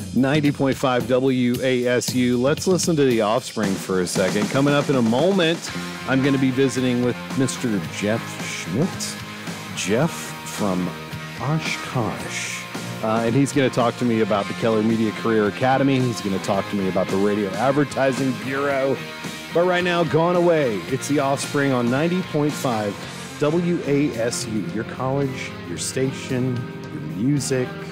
90.5 WASU. Let's listen to The Offspring for a second. Coming up in a moment, I'm going to be visiting with Mr. Jeff Schmidt. Jeff from Oshkosh. And he's going to talk to me about the Keller Media Career Academy. He's going to talk to me about the Radio Advertising Bureau. But right now, Gone Away. It's The Offspring on 90.5 WASU. Your college, your station, your music.